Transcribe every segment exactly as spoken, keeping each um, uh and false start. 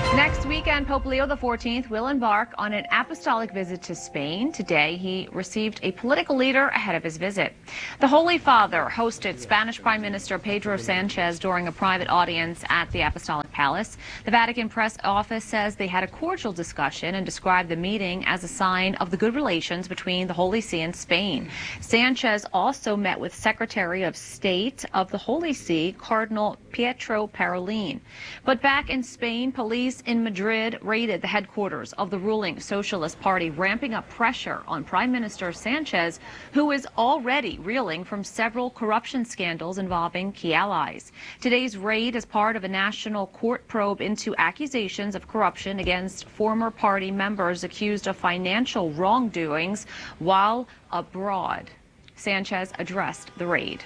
Next weekend, Pope Leo the fourteenth will embark on an apostolic visit to Spain. Today, he received a political leader ahead of his visit. The Holy Father hosted Spanish Prime Minister Pedro Sanchez during a private audience at the Apostolic Palace. The Vatican press office says they had a cordial discussion and described the meeting as a sign of the good relations between the Holy See and Spain. Sanchez also met with Secretary of State of the Holy See, Cardinal Pietro Parolin. But back in Spain, police in Madrid raided the headquarters of the ruling Socialist Party, ramping up pressure on Prime Minister Sanchez, who is already reeling from several corruption scandals involving key allies. Today's raid is part of a national court probe into accusations of corruption against former party members accused of financial wrongdoings while abroad. Sanchez addressed the raid.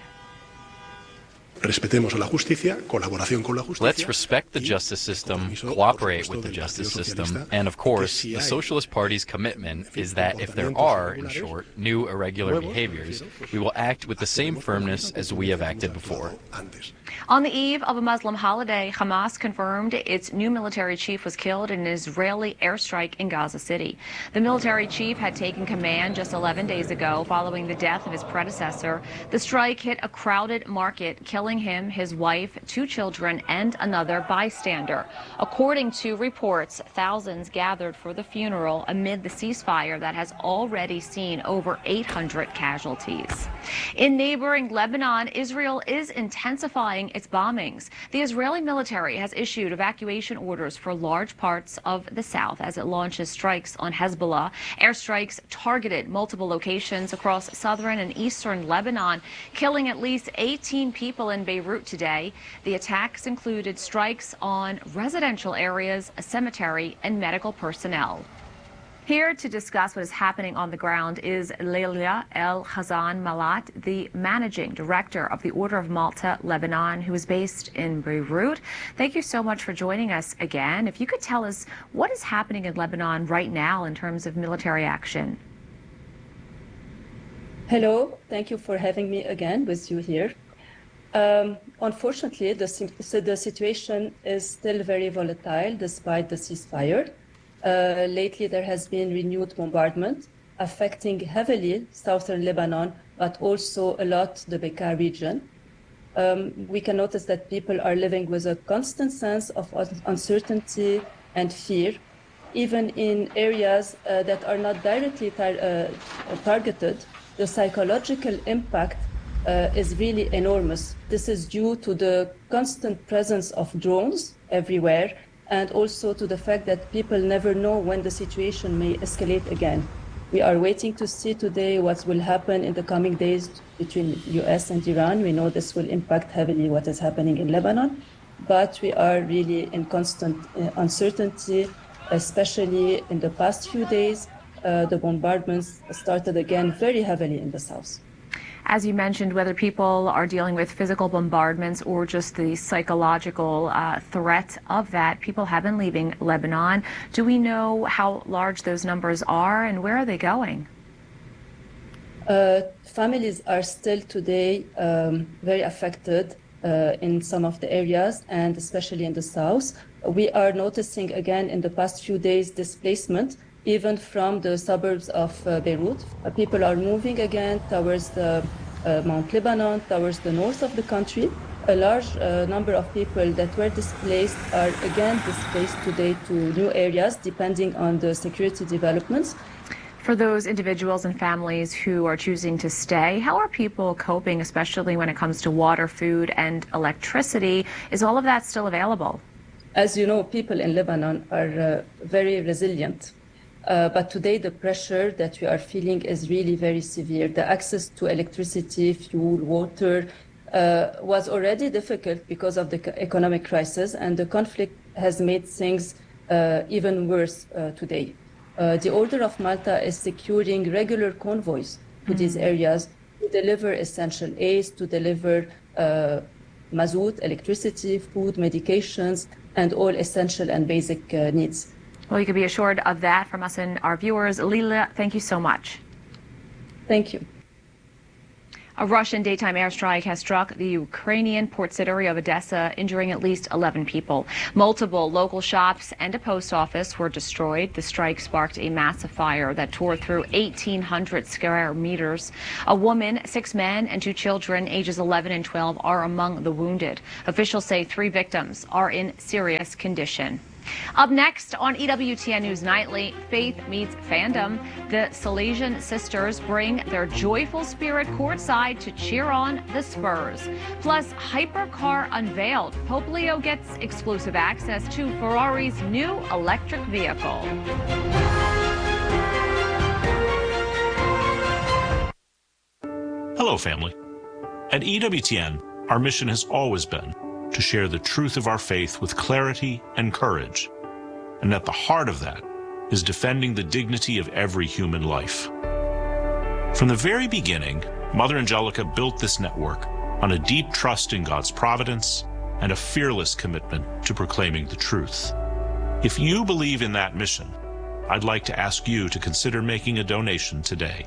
Respetemos la justicia, colaboración con la justicia. Let's respect the justice system, cooperate with the justice system, and of course, the Socialist Party's commitment is that if there are, in short, new irregular behaviors, we will act with the same firmness as we have acted before. On the eve of a Muslim holiday, Hamas confirmed its new military chief was killed in an Israeli airstrike in Gaza City. The military chief had taken command just eleven days ago following the death of his predecessor. The strike hit a crowded market, killing him, his wife, two children, and another bystander. According to reports, thousands gathered for the funeral amid the ceasefire that has already seen over eight hundred casualties. In neighboring Lebanon, Israel is intensifying its bombings. The Israeli military has issued evacuation orders for large parts of the south as it launches strikes on Hezbollah. Airstrikes targeted multiple locations across southern and eastern Lebanon, killing at least eighteen people in Beirut today. The attacks included strikes on residential areas, a cemetery, and medical personnel. Here to discuss what is happening on the ground is Leila El Hazan Malat, the managing director of the Order of Malta Lebanon, who is based in Beirut. Thank you so much for joining us again. If you could tell us what is happening in Lebanon right now in terms of military action. Hello, thank you for having me again with you here. Um, unfortunately, the, the situation is still very volatile despite the ceasefire. Uh, lately, there has been renewed bombardment affecting heavily southern Lebanon, but also a lot the Bekaa region. Um, we can notice that people are living with a constant sense of uncertainty and fear, even in areas uh, that are not directly tar uh, targeted. The psychological impact uh, is really enormous. This is due to the constant presence of drones everywhere, and also to the fact that people never know when the situation may escalate again. We are waiting to see today what will happen in the coming days between U S and Iran. We know this will impact heavily what is happening in Lebanon, but we are really in constant uh, uncertainty, especially in the past few days. Uh, the bombardments started again very heavily in the south. As you mentioned, whether people are dealing with physical bombardments or just the psychological uh, threat of that, people have been leaving Lebanon. Do we know how large those numbers are and where are they going? Uh, families are still today um, very affected uh, in some of the areas, and especially in the south. We are noticing again in the past few days displacement, even from the suburbs of uh, Beirut. Uh, people are moving again towards the uh, Mount Lebanon, towards the north of the country. A large uh, number of people that were displaced are again displaced today to new areas, depending on the security developments. For those individuals and families who are choosing to stay, how are people coping, especially when it comes to water, food, and electricity? Is all of that still available? As you know, people in Lebanon are uh, very resilient. Uh, but today the pressure that we are feeling is really very severe. The access to electricity, fuel, water uh, was already difficult because of the economic crisis, and the conflict has made things uh, even worse uh, today. Uh, the Order of Malta is securing regular convoys to mm-hmm. these areas to deliver essential aids, to deliver uh, mazout, electricity, food, medications, and all essential and basic uh, needs. Well, you can be assured of that from us and our viewers. Leila, thank you so much. Thank you. A Russian daytime airstrike has struck the Ukrainian port city of Odessa, injuring at least eleven people. Multiple local shops and a post office were destroyed. The strike sparked a massive fire that tore through eighteen hundred square meters. A woman, six men, and two children, ages eleven and twelve, are among the wounded. Officials say three victims are in serious condition. Up next on E W T N News Nightly, faith meets fandom. The Salesian sisters bring their joyful spirit courtside to cheer on the Spurs. Plus, hypercar unveiled. Pope Leo gets exclusive access to Ferrari's new electric vehicle. Hello, family. At E W T N, our mission has always been to share the truth of our faith with clarity and courage. And at the heart of that is defending the dignity of every human life. From the very beginning, Mother Angelica built this network on a deep trust in God's providence and a fearless commitment to proclaiming the truth. If you believe in that mission, I'd like to ask you to consider making a donation today.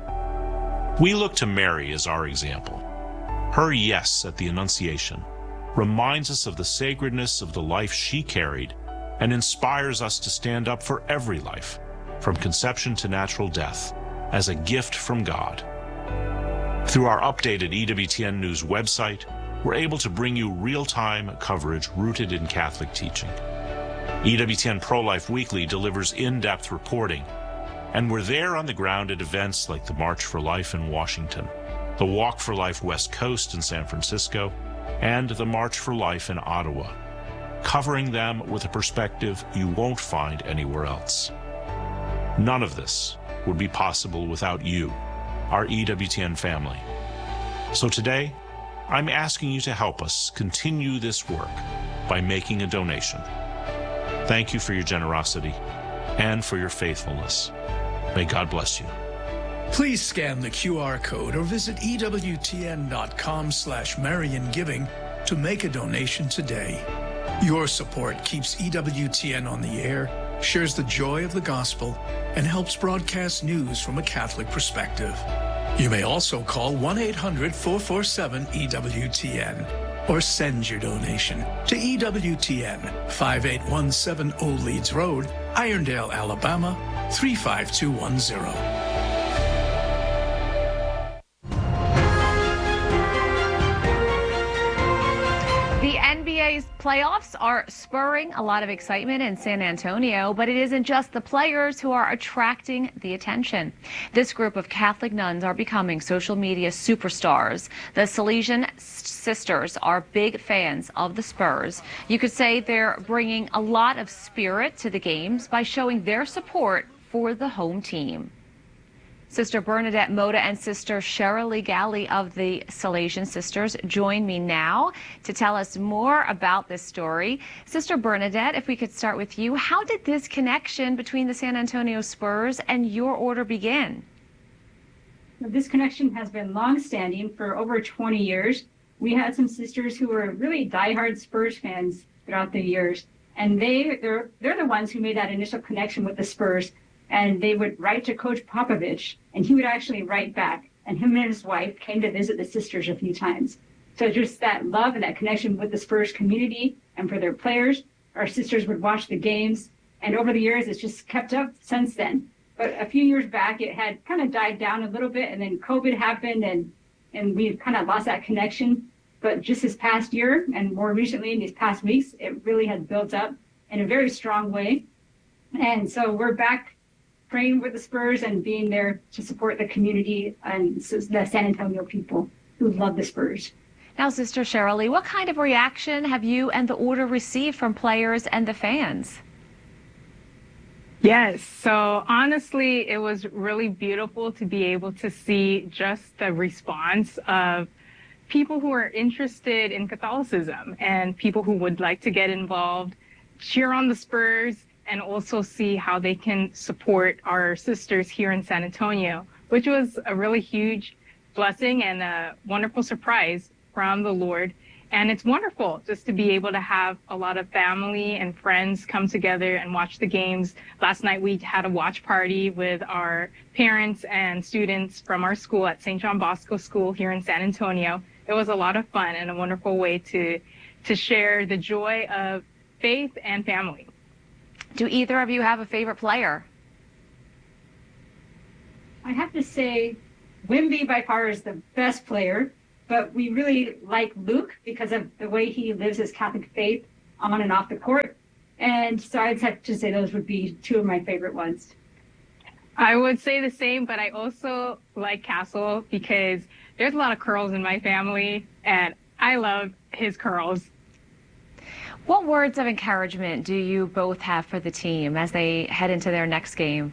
We look to Mary as our example. Her yes at the Annunciation reminds us of the sacredness of the life she carried and inspires us to stand up for every life, from conception to natural death, as a gift from God. Through our updated E W T N News website, we're able to bring you real-time coverage rooted in Catholic teaching. E W T N Pro-Life Weekly delivers in-depth reporting, and we're there on the ground at events like the March for Life in Washington, the Walk for Life West Coast in San Francisco, and the March for Life in Ottawa, covering them with a perspective you won't find anywhere else. None of this would be possible without you, our E W T N family. So today, I'm asking you to help us continue this work by making a donation. Thank you for your generosity and for your faithfulness. May God bless you. Please scan the Q R code or visit E W T N dot com slash Marian Giving to make a donation today. Your support keeps E W T N on the air, shares the joy of the gospel, and helps broadcast news from a Catholic perspective. You may also call one eight hundred, four four seven, E W T N or send your donation to E W T N, five eight one seven Old Leeds Road, Irondale, Alabama, three five two one zero. The N B A's playoffs are spurring a lot of excitement in San Antonio, but it isn't just the players who are attracting the attention. This group of Catholic nuns are becoming social media superstars. The Salesian sisters are big fans of the Spurs. You could say they're bringing a lot of spirit to the games by showing their support for the home team. Sister Bernadette Moda and Sister Cheryl Galley of the Salesian Sisters join me now to tell us more about this story. Sister Bernadette, if we could start with you, how did this connection between the San Antonio Spurs and your order begin? This connection has been long-standing for over twenty years. We had some sisters who were really diehard Spurs fans throughout the years, and they, they're, they're the ones who made that initial connection with the Spurs. And they would write to Coach Popovich, and he would actually write back. And him and his wife came to visit the sisters a few times. So just that love and that connection with the Spurs community and for their players, our sisters would watch the games. And over the years, it's just kept up since then. But a few years back, it had kind of died down a little bit, and then COVID happened, and, and we kind of lost that connection. But just this past year, and more recently in these past weeks, it really has built up in a very strong way. And so we're back praying with the Spurs and being there to support the community and the San Antonio people who love the Spurs. Now, Sister Cheryl, what kind of reaction have you and the order received from players and the fans? Yes, so honestly, it was really beautiful to be able to see just the response of people who are interested in Catholicism and people who would like to get involved, cheer on the Spurs, and also see how they can support our sisters here in San Antonio, which was a really huge blessing and a wonderful surprise from the Lord. And it's wonderful just to be able to have a lot of family and friends come together and watch the games. Last night we had a watch party with our parents and students from our school at Saint John Bosco School here in San Antonio. It was a lot of fun and a wonderful way to, to share the joy of faith and family. Do either of you have a favorite player? I have to say Wemby by far is the best player, but we really like Luke because of the way he lives his Catholic faith on and off the court. And so I'd have to say those would be two of my favorite ones. I would say the same, but I also like Castle because there's a lot of curls in my family, and I love his curls. What words of encouragement do you both have for the team as they head into their next game?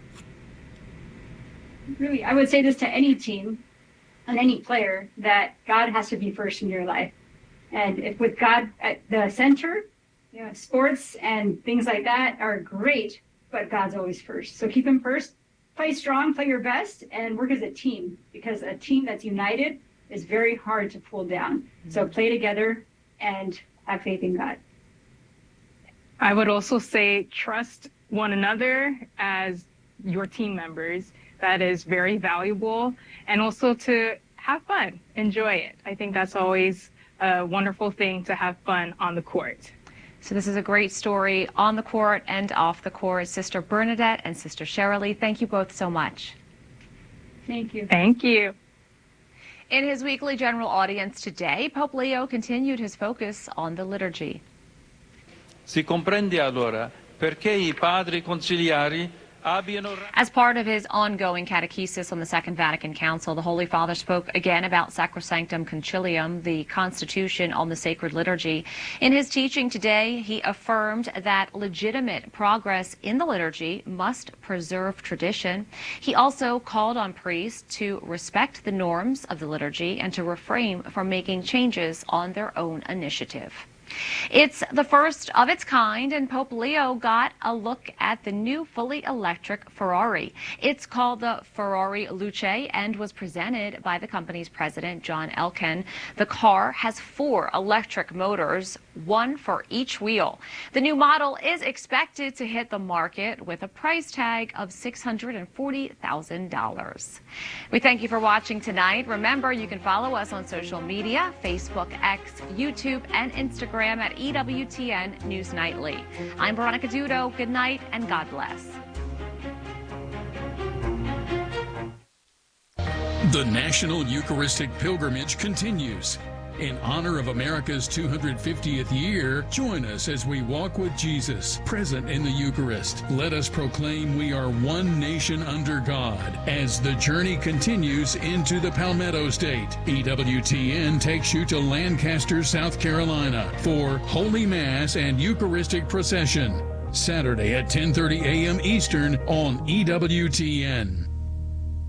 Really, I would say this to any team and any player, that God has to be first in your life. And if with God at the center, you know, sports and things like that are great, but God's always first. So keep him first, play strong, play your best, and work as a team, because a team that's united is very hard to pull down. Mm-hmm. So play together and have faith in God. I would also say trust one another as your team members. That is very valuable. And also to have fun, enjoy it. I think that's always a wonderful thing, to have fun on the court. So this is a great story on the court and off the court. Sister Bernadette and Sister Sherilee, thank you both so much. Thank you. Thank you. In his weekly general audience today, Pope Leo continued his focus on the liturgy. Si comprende allora perché I padri conciliari abbiano... As part of his ongoing catechesis on the Second Vatican Council, the Holy Father spoke again about Sacrosanctum Concilium, the Constitution on the Sacred Liturgy. In his teaching today, he affirmed that legitimate progress in the liturgy must preserve tradition. He also called on priests to respect the norms of the liturgy and to refrain from making changes on their own initiative. It's the first of its kind, and Pope Leo got a look at the new fully electric Ferrari. It's called the Ferrari Luce and was presented by the company's president, John Elkann. The car has four electric motors, one for each wheel. The new model is expected to hit the market with a price tag of six hundred forty thousand dollars. We thank you for watching tonight. Remember, you can follow us on social media, Facebook, X, YouTube, and Instagram at E W T N News Nightly. I'm Veronica Dudo. Good night and God bless. The National Eucharistic Pilgrimage continues. In honor of America's two hundred fiftieth year, join us as we walk with Jesus, present in the Eucharist. Let us proclaim we are one nation under God as the journey continues into the Palmetto State. E W T N takes you to Lancaster, South Carolina for Holy Mass and Eucharistic Procession, Saturday at ten thirty a m Eastern on E W T N.